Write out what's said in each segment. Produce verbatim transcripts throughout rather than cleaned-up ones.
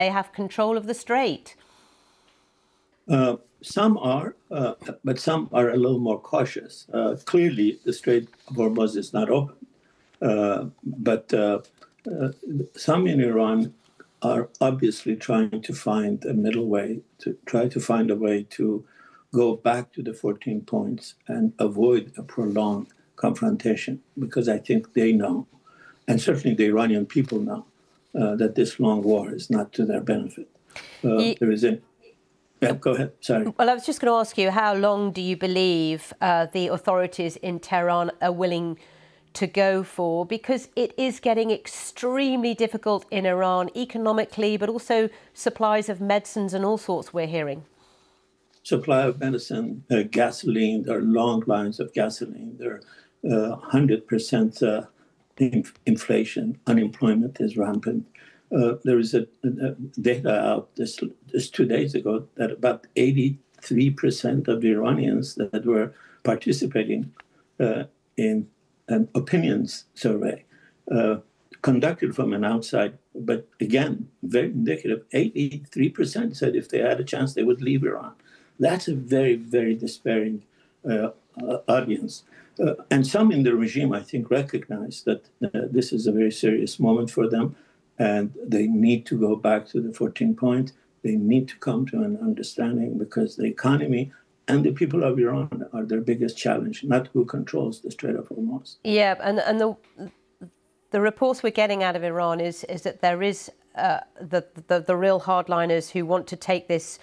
they have control of the strait. Uh, some are, uh, but some are a little more cautious. Uh, clearly, the Strait of Hormuz is not open. Uh, but uh, uh, some in Iran are obviously trying to find a middle way, to try to find a way to go back to the fourteen points and avoid a prolonged confrontation, because I think they know, and certainly the Iranian people know, uh, that this long war is not to their benefit. Uh, you, there is a... Yeah, go ahead, sorry. Well, I was just going to ask you, how long do you believe uh, the authorities in Tehran are willing to go for? Because it is getting extremely difficult in Iran economically, but also supplies of medicines and all sorts we're hearing. Supply of medicine, uh, gasoline, there are long lines of gasoline, there are uh, one hundred percent uh, inf- inflation, unemployment is rampant. Uh, there is a, a data out this, this two days ago that about eighty-three percent of the Iranians that were participating uh, in an opinions survey uh, conducted from an outside, but again, very indicative, eighty-three percent said if they had a chance, they would leave Iran. That's a very, very despairing uh, uh, audience. Uh, and some in the regime, I think, recognize that uh, this is a very serious moment for them, and they need to go back to the fourteen point. They need to come to an understanding, because the economy and the people of Iran are their biggest challenge, not who controls the Strait of Hormuz. Yeah, and, and the the reports we're getting out of Iran is, is that there is uh, the, the, the real hardliners who want to take this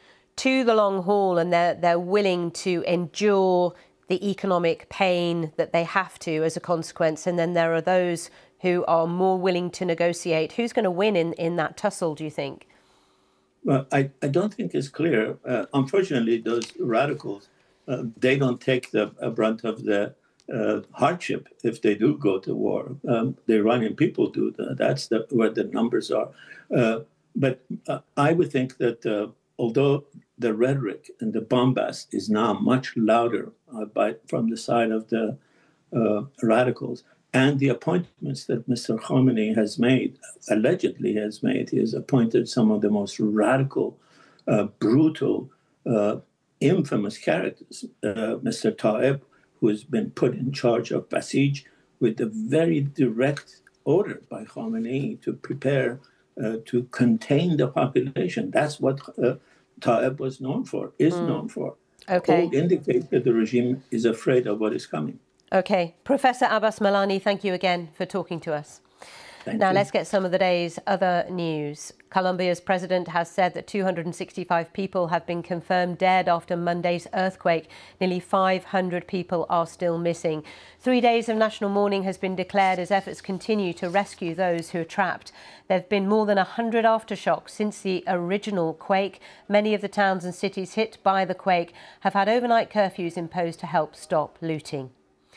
to the long haul, and they're, they're willing to endure the economic pain that they have to as a consequence. And then there are those who are more willing to negotiate. Who's going to win in, in that tussle, do you think? Well, I, I don't think it's clear. Uh, unfortunately, those radicals, uh, they don't take the uh, brunt of the uh, hardship if they do go to war. Um, the Iranian people do. The, that's the, where the numbers are. Uh, but uh, I would think that uh, although the rhetoric and the bombast is now much louder uh, by, from the side of the uh, radicals, and the appointments that Mister Khamenei has made, allegedly has made, he has appointed some of the most radical, uh, brutal, uh, infamous characters. Uh, Mister Taeb, who has been put in charge of Basij with a very direct order by Khamenei to prepare uh, to contain the population. That's what uh, Taeb was known for, is mm. known for. Okay. All indicate that the regime is afraid of what is coming. Okay. Professor Abbas Milani, thank you again for talking to us. Thank now, you. Let's get some of the day's other news. Colombia's president has said that two hundred sixty-five people have been confirmed dead after Monday's earthquake. Nearly five hundred people are still missing. Three days of national mourning has been declared as efforts continue to rescue those who are trapped. There have been more than one hundred aftershocks since the original quake. Many of the towns and cities hit by the quake have had overnight curfews imposed to help stop looting.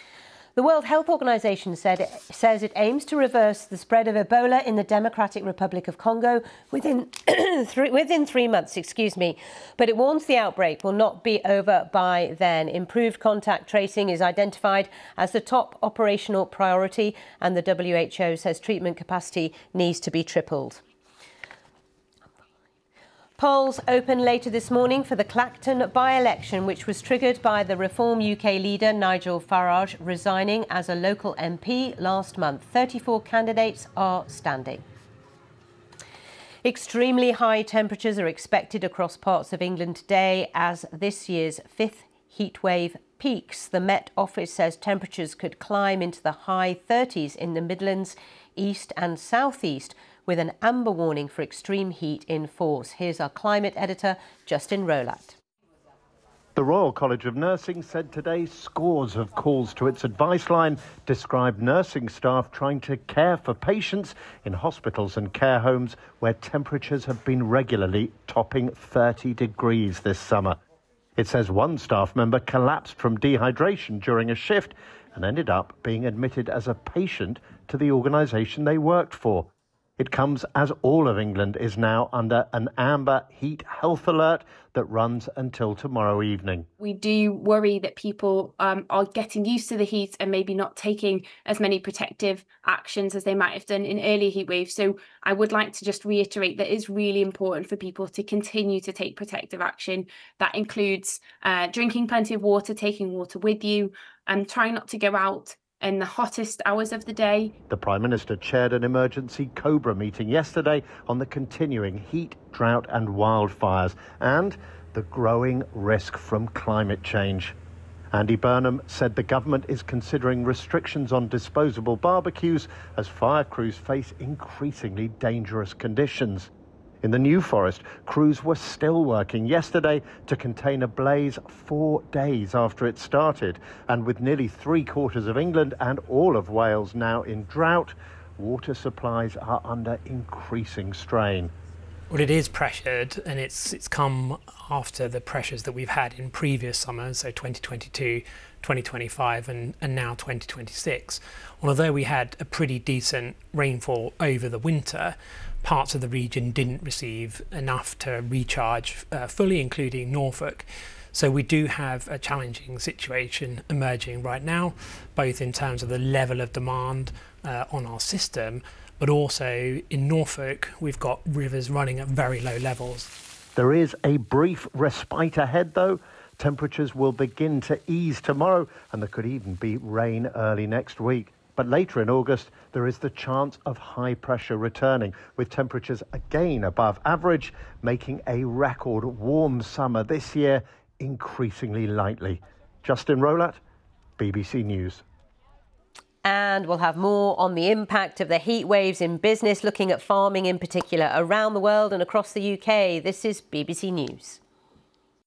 The World Health Organization said it, says it aims to reverse the spread of Ebola in the Democratic Republic of Congo within three, within three months, excuse me. But it warns the outbreak will not be over by then. Improved contact tracing is identified as the top operational priority, and the W H O says treatment capacity needs to be tripled. Polls open later this morning for the Clacton by-election, which was triggered by the Reform U K leader Nigel Farage resigning as a local M P last month. thirty-four candidates are standing. Extremely high temperatures are expected across parts of England today as this year's fifth heatwave peaks. The Met Office says temperatures could climb into the high thirties in the Midlands, East and South East, with an amber warning for extreme heat in force. Here's our climate editor, Justin Rolat. The Royal College of Nursing said today scores of calls to its advice line described nursing staff trying to care for patients in hospitals and care homes where temperatures have been regularly topping thirty degrees this summer. It says one staff member collapsed from dehydration during a shift and ended up being admitted as a patient to the organisation they worked for. It comes as all of England is now under an amber heat health alert that runs until tomorrow evening. We do worry that people um, are getting used to the heat and maybe not taking as many protective actions as they might have done in earlier heat waves. So I would like to just reiterate that it's really important for people to continue to take protective action. That includes uh, drinking plenty of water, taking water with you, and trying not to go out in the hottest hours of the day. The Prime Minister chaired an emergency COBRA meeting yesterday on the continuing heat, drought and wildfires and the growing risk from climate change. Andy Burnham said the government is considering restrictions on disposable barbecues as fire crews face increasingly dangerous conditions. In the New Forest, crews were still working yesterday to contain a blaze four days after it started. And with nearly three quarters of England and all of Wales now in drought, water supplies are under increasing strain. Well, it is pressured, and it's it's come after the pressures that we've had in previous summers, so twenty twenty-two, twenty twenty-five and, and now twenty twenty-six. And although we had a pretty decent rainfall over the winter, parts of the region didn't receive enough to recharge uh, fully, including Norfolk. So we do have a challenging situation emerging right now, both in terms of the level of demand uh, on our system, but also in Norfolk, we've got rivers running at very low levels. There is a brief respite ahead, though. Temperatures will begin to ease tomorrow, and there could even be rain early next week. But later in August, there is the chance of high pressure returning, with temperatures again above average, making a record warm summer this year increasingly likely. Justin Rowlatt, B B C News. And we'll have more on the impact of the heat waves in business, looking at farming in particular around the world and across the U K. This is B B C News.